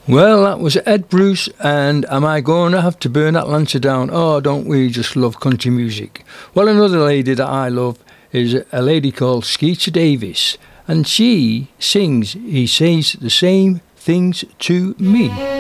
Well, that was Ed Bruce, and Am I Going to Have to Burn Atlanta Down? Oh, don't we just love country music? Well, another lady that I love is a lady called Skeeter Davis, and she sings He Says the Same Things to Me.